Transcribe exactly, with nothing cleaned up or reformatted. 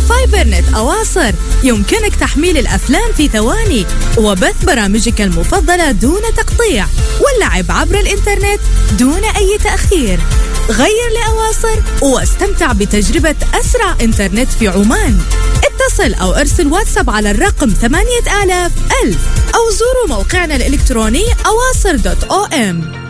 فايبر نت أواصر يمكنك تحميل الأفلام في ثواني وبث برامجك المفضلة دون تقطيع واللعب عبر الإنترنت دون أي تأخير. غير لأواصر واستمتع بتجربة أسرع إنترنت في عمان. اتصل أو ارسل واتساب على الرقم ثمانية آلاف ألف أو زوروا موقعنا الإلكتروني أواصر دوت أو إم.